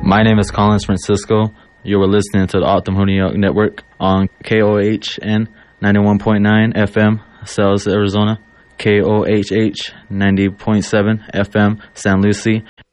My name is Collins Francisco. You were listening to the Optimum New York Network on KOHN 91.9 FM, Sales, Arizona, KOHH 90.7 FM, San Lucie,